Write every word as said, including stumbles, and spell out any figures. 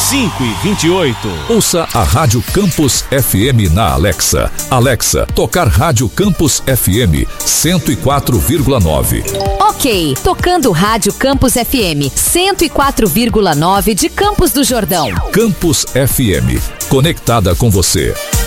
cinco e vinte e oito. Ouça a Rádio Campus F M na Alexa. Alexa, tocar Rádio Campus F M cento e quatro vírgula nove. Ok, tocando Rádio Campus F M cento e quatro vírgula nove de Campos do Jordão. Campus F M, conectada com você.